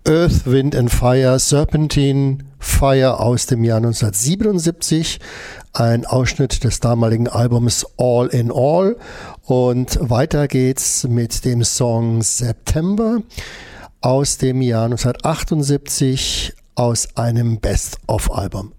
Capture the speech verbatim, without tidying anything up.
Earth, Wind and Fire, Serpentine Fire aus dem Jahr neunzehnhundertsiebenundsiebzig, ein Ausschnitt des damaligen Albums All in All. Und weiter geht's mit dem Song September aus dem Jahr neunzehnhundertachtundsiebzig aus einem Best-of-Album.